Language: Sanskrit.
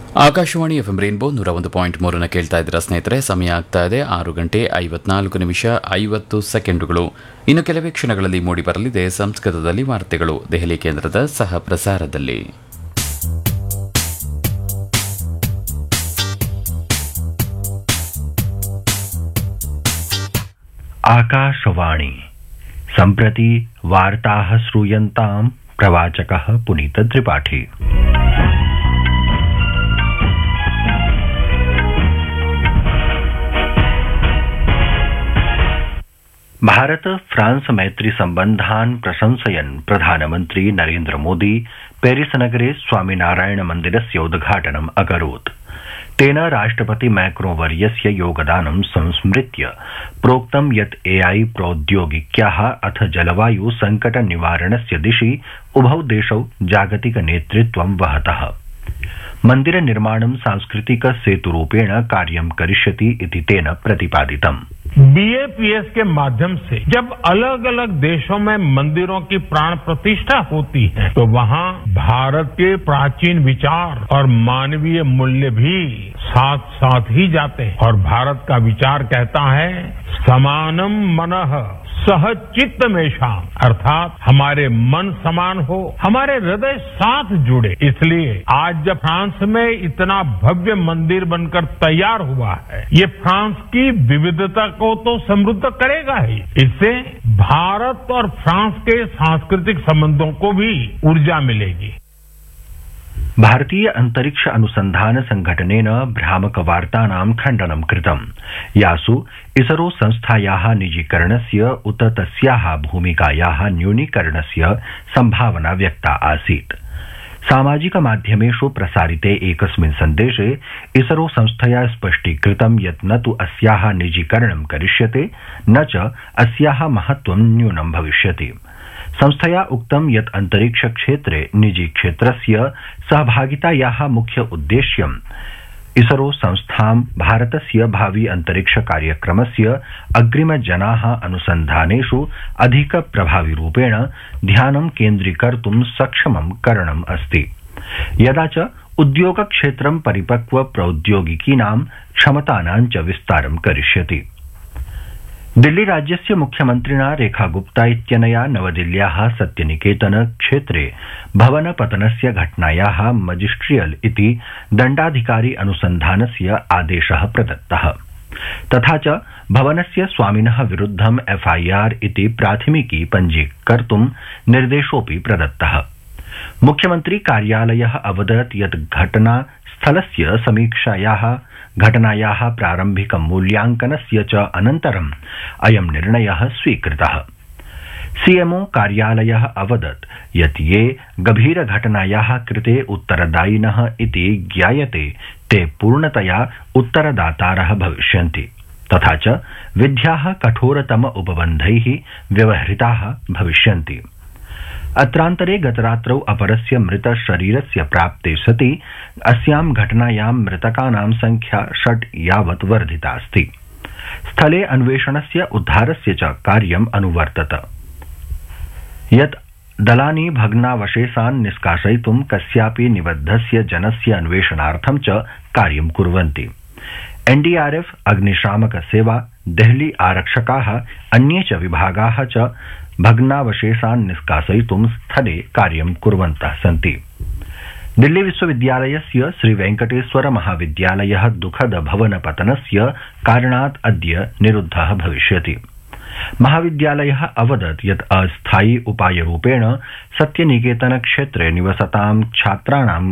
ಆಕಾಶವಾಣಿ ಎಫ್ಎಂ ರೇನ್ಬೋ 101.3 ಕೇಳ್ತಾ ಇದ್ದೀರಾ ಸ್ನೇಹಿತರೆ. ಸಮಯ ಆಗ್ತಾ ಇದೆ 6:54 ಇನ್ನು ಕೆಲವೇ ಕ್ಷಣಗಳಲ್ಲಿ ಮೂಡಿ ಬರಲಿದೆ ಸಂಸ್ಕೃತದಲ್ಲಿ ವಾರ್ತೆಗಳು ದೆಹಲಿ ಕೇಂದ್ರದ ಸಹ ಪ್ರಸಾರದಲ್ಲಿ. आकाशवाणी सम्प्रति वार्ताः श्रूयन्ताम् प्रवाचकः पुनीत त्रिपाठी. भारत फ्रांस मैत्री सम्बन्धान् प्रशंसयन् प्रधानमन्त्री नरेन्द्र मोदी पेरिस नगरे स्वामिनारायण मन्दिरस्य उद्घाटनम् अकरोत्. तेन राष्ट्रपति मैक्रो वर्यस्य योगदानं संस्मृत्य प्रोक्तं यत् एआई प्रौद्योगिक्याः अथ जलवायु संकट निवारणस्य दिशि उभौ देशौ जागतिक नेतृत्वं वहतः. मन्दिर निर्माणं सांस्कृतिक सेतुरूपेण कार्यं करिष्यति इति तेन प्रतिपादितम्. बीएपीएस के माध्यम से जब अलग अलग देशों में मंदिरों की प्राण प्रतिष्ठा होती है तो वहाँ भारत के प्राचीन विचार और मानवीय मूल्य भी साथ साथ ही जाते हैं. और भारत का विचार कहता है समानम मनः सह चित्त मेषा, अर्थात हमारे मन समान हो, हमारे हृदय साथ जुड़े. इसलिए आज जब फ्रांस में इतना भव्य मंदिर बनकर तैयार हुआ है, ये फ्रांस की विविधता को तो समृद्ध करेगा ही, इससे भारत और फ्रांस के सांस्कृतिक संबंधों को भी ऊर्जा मिलेगी. भारतीय अंतरिक्ष अनुसंधान संघटनेन भ्रामक वार्तानां खण्डनं कृतम्, यासु इसरो संस्थायाः निजीकरणस्य उत तस्याः भूमिकायाः न्यूनीकरणस्य संभावना व्यक्ता आसीत्. सामाजिक माध्यमेषु प्रसारिते एकस्मिन् सन्देशे इसरो संस्थया स्पष्टीकृतं यत् न तु अस्याः निजीकरणं करिष्यते न च अस्याः महत्त्वं न्यूनं भविष्यति. संस्थया उक्तं यत् अंतरिक्ष क्षेत्रे निजी क्षेत्रस्य सहभागितायाः मुख्य उद्देश्यं इसरो संस्थां भारतस्य भावि अंतरिक्ष कार्यक्रमस्य अग्रिमजनाः अनुसन्धानेषु अधिक प्रभाविरूपेण ध्यानं केन्द्रीकर्तुं सक्षमं करणम् अस्ति. यदा च उद्योगक्षेत्रं परिपक्व प्रौद्योगिकीनां क्षमतानां च विस्तारं करिष्यति. दिल्ली राज्यस्य मुख्यमन्त्रिणा रेखा गुप्ता इत्यनया नवदिल्ल्याः सत्यनिकेतन क्षेत्रे भवनपतनस्य घटनायाः मजिस्ट्रियल इति दण्डाधिकारी अनुसन्धानस्य आदेशः प्रदत्तः. तथा च भवनस्य स्वामिनः विरुद्धं एफआईआर इति प्राथमिकी पञ्जीकर्तुं निर्देशोऽपि प्रदत्तः. मुख्यमन्त्री कार्यालयः अवदत् यत् घटनास्थलस्य समीक्षायाः घटनायाः प्रारम्भिक मूल्यांकनस्य च अनन्तरम् अयं निर्णयः स्वीकृतः. सीएमओ कार्यालयः अवदत् यत् ये गभीरघटनायाः कृते उत्तरदायिनः इति ज्ञायते ते पूर्णतया उत्तरदातारः भविष्यन्ति. तथा च विध्याः कठोरतम उपबन्धैः व्यवहृताः भविष्यन्ति. अत्रान्तरे गतरात्रौ अपरस्य मृतशरीरस्य प्राप्ते सति अस्यां घटनायां मृतकानां संख्या 6 यावत् वर्धितास्ति. स्थले अन्वेषणस्य उद्धारस्य च कार्यम् अनुवर्तत. यत् दलानि भग्नावशेषान् निष्कासयितुं कस्यापि निबद्धस्य जनस्य अन्वेषणार्थं च कार्यं कुर्वन्ति. एनडीआरएफ, अग्निशामक सेवा, देहली आरक्षकाः, अन्ये च विभागाः च भग्नावशेषान् निष्कासयितुं स्थले कार्यं कुर्वन्तः सन्ति. दिल्ली विश्वविद्यालयस्य श्री वेंकटेश्वर महाविद्यालयः दुःखद भवनपतनस्य कारणात् अद्य निरुद्धः भविष्यति. महाविद्यालयः अवदत् यत् अस्थायी उपायरूपेण सत्यनिकेतन क्षेत्रे निवसतां छात्राणां